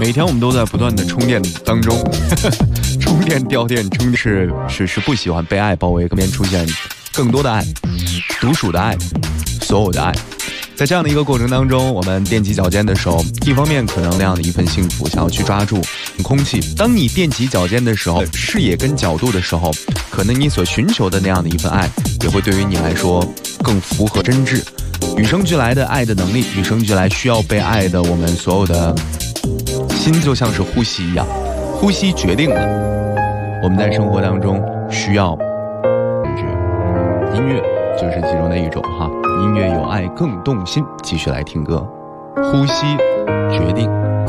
每天我们都在不断的充电当中，充电掉电，充是不喜欢被爱包围，更边出现更多的爱，独属的爱，所有的爱。在这样的一个过程当中，我们踮起脚尖的时候，一方面可能那样的一份幸福想要去抓住空气，当你踮起脚尖的时候，视野跟角度的时候，可能你所寻求的那样的一份爱也会对于你来说更符合真挚。与生俱来的爱的能力，与生俱来需要被爱的我们所有的心，就像是呼吸一样，呼吸决定了我们在生活当中需要音乐，就是其中的一种哈。音乐有爱更动心，继续来听歌，呼吸决定